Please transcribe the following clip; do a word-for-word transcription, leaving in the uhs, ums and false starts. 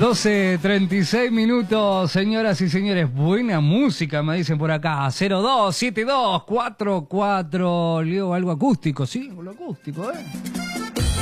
doce treinta y seis minutos, señoras y señores. Buena música, me dicen por acá. cero dos siete dos cuatro cuatro. Leo algo acústico, sí, algo acústico, ¿eh?